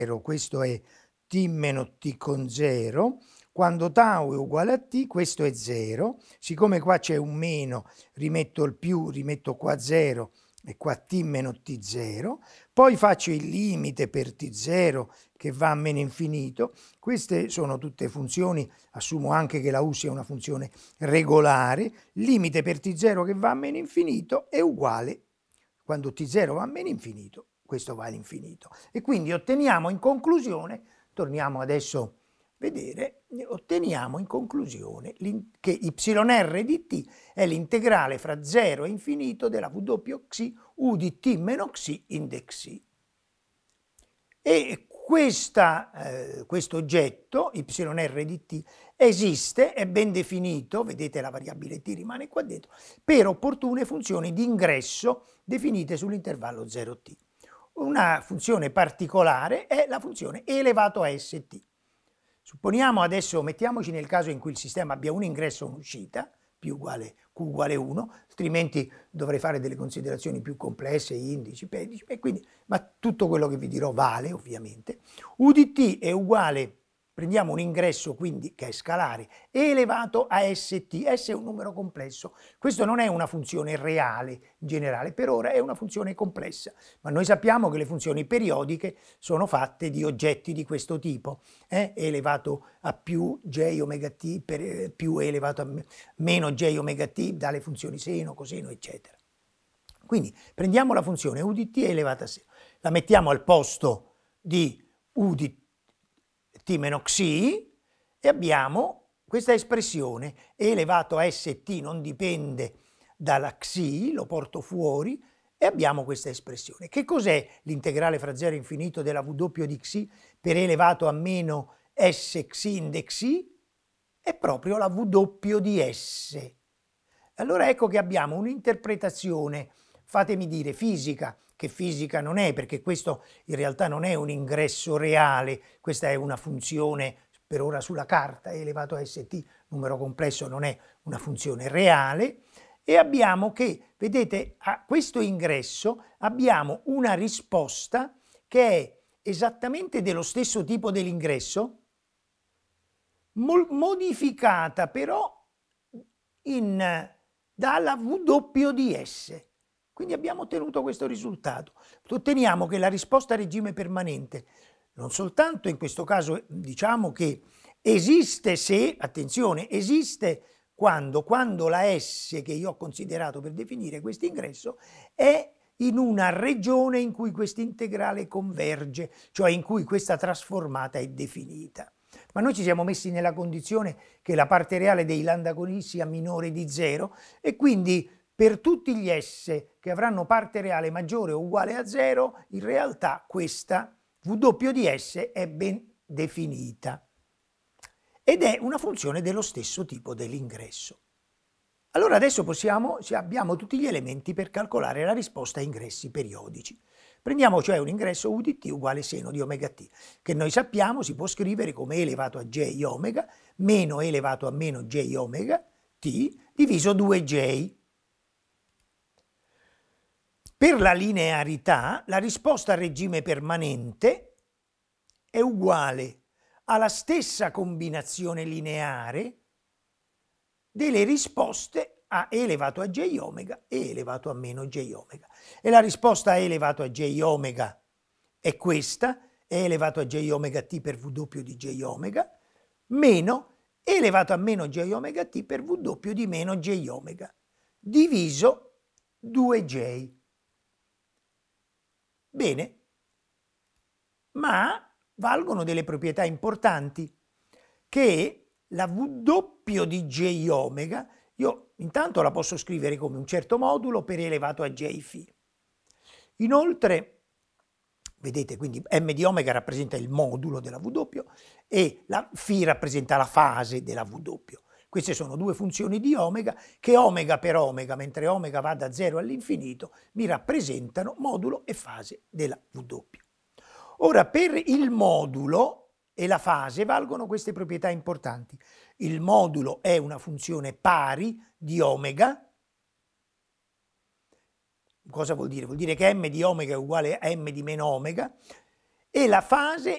questo è t meno t con 0, quando tau è uguale a t, questo è 0, siccome qua c'è un meno, rimetto il più, rimetto qua 0 e qua t meno t0, poi faccio il limite per t0 che va a meno infinito. Queste sono tutte funzioni, assumo anche che la u sia una funzione regolare, limite per t0 che va a meno infinito è uguale, quando t0 va a meno infinito, questo va all'infinito. E quindi otteniamo in conclusione, torniamo adesso a vedere, otteniamo in conclusione che yr di t è l'integrale fra 0 e infinito della w xi u di t meno xi in de xi. E questo oggetto, yr di t, esiste, è ben definito, vedete la variabile t rimane qua dentro, per opportune funzioni di ingresso definite sull'intervallo 0t. Una funzione particolare è la funzione e elevato a st. Supponiamo adesso, mettiamoci nel caso in cui il sistema abbia un ingresso e un'uscita, P uguale Q uguale 1, altrimenti dovrei fare delle considerazioni più complesse, indici, pedici, e quindi, ma tutto quello che vi dirò vale ovviamente. U di t è uguale, prendiamo un ingresso quindi che è scalare, e elevato a st, s è un numero complesso, questo non è una funzione reale in generale, per ora è una funzione complessa, ma noi sappiamo che le funzioni periodiche sono fatte di oggetti di questo tipo, e elevato a più j omega t per più e elevato a meno j omega t dalle funzioni seno, coseno, eccetera. Quindi prendiamo la funzione u di t elevata a seno, la mettiamo al posto di u di t meno xi e abbiamo questa espressione e elevato a st non dipende dalla xi, lo porto fuori e abbiamo questa espressione. Che cos'è l'integrale fra 0 e infinito della w di xi per e elevato a meno s xi in de xi? È proprio la w di s. Allora ecco che abbiamo un'interpretazione, fatemi dire, fisica, che fisica non è, perché questo in realtà non è un ingresso reale, questa è una funzione per ora sulla carta, e elevato a st, numero complesso, non è una funzione reale, e abbiamo che, vedete, a questo ingresso abbiamo una risposta che è esattamente dello stesso tipo dell'ingresso, modificata però dalla W di S. Quindi abbiamo ottenuto questo risultato. Otteniamo che la risposta a regime permanente, non soltanto in questo caso diciamo che esiste se, attenzione, esiste quando la S che io ho considerato per definire questo ingresso è in una regione in cui questa integrale converge, cioè in cui questa trasformata è definita. Ma noi ci siamo messi nella condizione che la parte reale dei lambda con i sia minore di 0 e quindi per tutti gli S che avranno parte reale maggiore o uguale a 0, in realtà questa W di S è ben definita ed è una funzione dello stesso tipo dell'ingresso. Allora adesso abbiamo tutti gli elementi per calcolare la risposta a ingressi periodici. Prendiamo cioè un ingresso u di t uguale seno di omega t, che noi sappiamo si può scrivere come e elevato a j omega meno e elevato a meno j omega t diviso 2j. Per la linearità, la risposta a regime permanente è uguale alla stessa combinazione lineare delle risposte a e elevato a j omega e elevato a meno j omega. E la risposta a e elevato a j omega è questa, e elevato a j omega t per w di j omega, meno e elevato a meno j omega t per w di meno j omega, diviso 2j. Bene, ma valgono delle proprietà importanti, che la w di j omega, io intanto la posso scrivere come un certo modulo per e elevato a j φ. Inoltre, vedete, quindi m di omega rappresenta il modulo della w e la φ rappresenta la fase della w. Queste sono due funzioni di omega che omega per omega, mentre omega va da 0 all'infinito, mi rappresentano modulo e fase della w. Ora, per il modulo e la fase valgono queste proprietà importanti. Il modulo è una funzione pari di omega. Cosa vuol dire? Vuol dire che m di omega è uguale a m di meno omega e la fase